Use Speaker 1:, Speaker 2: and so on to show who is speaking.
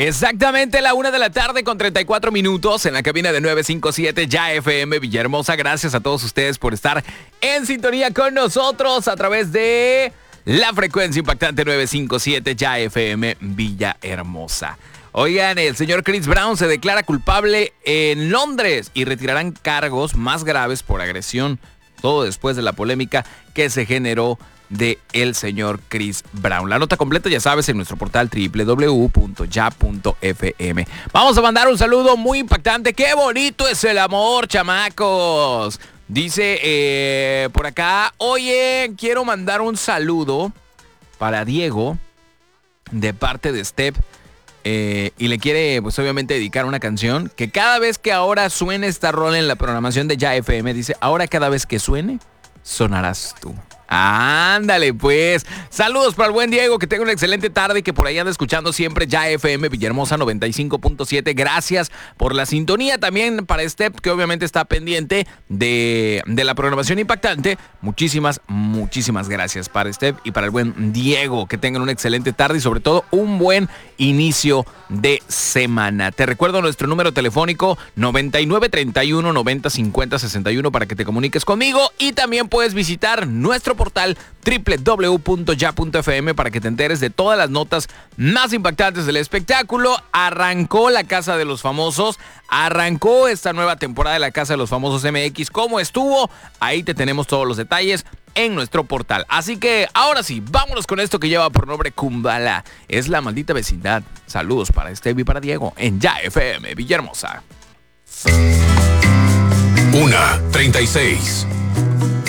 Speaker 1: Exactamente la 1 de la tarde con 34 minutos en la cabina de 957 Ya FM Villahermosa. Gracias a todos ustedes por estar en sintonía con nosotros a través de la frecuencia impactante 957 Ya FM Villahermosa. Oigan, el señor Chris Brown se declara culpable en Londres y retirarán cargos más graves por agresión. Todo después de la polémica que se generó de el señor Chris Brown. La nota completa ya sabes en nuestro portal www.ya.fm. Vamos a mandar un saludo muy impactante. ¡Qué bonito es el amor, chamacos! Dice por acá, oye, quiero mandar un saludo para Diego de parte de Step. Y le quiere, pues obviamente, dedicar una canción que cada vez que ahora suene esta rola en la programación de Ya FM, dice, ahora cada vez que suene, sonarás tú. Ándale, pues. Saludos para el buen Diego, que tenga una excelente tarde y que por ahí anda escuchando siempre Ya FM Villahermosa 95.7. Gracias por la sintonía. También para Step, que obviamente está pendiente de la programación impactante. Muchísimas gracias para Step y para el buen Diego. Que tengan una excelente tarde y sobre todo un buen inicio de semana. Te recuerdo nuestro número telefónico 9931 90 50 61 para que te comuniques conmigo y también puedes visitar nuestro portal www.ya.fm para que te enteres de todas las notas más impactantes del espectáculo. Arrancó la Casa de los Famosos, arrancó esta nueva temporada de la Casa de los Famosos MX. ¿Cómo estuvo? Ahí te tenemos todos los detalles en nuestro portal. Así que ahora sí, vámonos con esto que lleva por nombre Kumbala. Es la maldita vecindad. Saludos para Stevie y para Diego en Ya FM Villahermosa.
Speaker 2: 1:36.